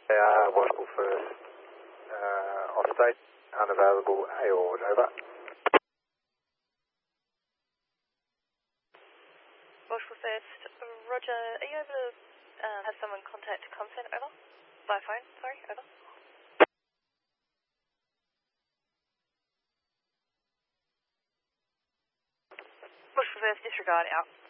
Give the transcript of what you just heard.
Washable first, off state, unavailable, AORD, over. Washable first, Roger, are you able to have someone contact consent, over? By phone, sorry, over. Washable first, disregard, out.